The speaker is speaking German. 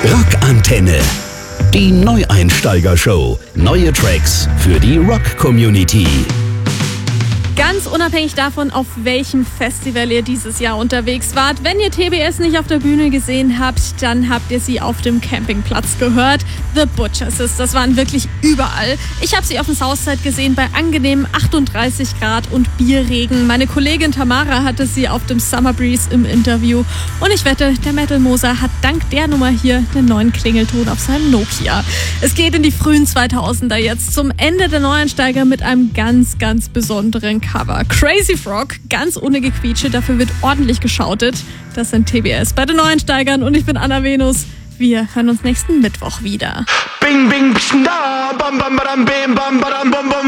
Rockantenne. Die Neueinsteiger-Show. Neue Tracks für die Rock-Community. Ganz unabhängig davon, auf welchem Festival ihr dieses Jahr unterwegs wart, wenn ihr TBS nicht auf der Bühne gesehen habt, dann habt ihr sie auf dem Campingplatz gehört. The Butcher Sisters waren wirklich überall. Ich habe sie auf dem Southside gesehen bei angenehmen 38 Grad und Bierregen. Meine Kollegin Tamara hatte sie auf dem Summer Breeze im Interview. Und ich wette, der Metal Moser hat dank der Nummer hier einen neuen Klingelton auf seinem Nokia. Es geht in die frühen 2000er jetzt zum Ende der Neueinsteiger mit einem ganz, ganz besonderen Cover. Crazy Frog, ganz ohne Gequietsche, dafür wird ordentlich geschautet. Das sind TBS bei den Neueinsteigern und ich bin Anna Venus. Wir hören uns nächsten Mittwoch wieder. Bing, bing, da, bam, bam, badam, bim, bam, badam, bum, bum.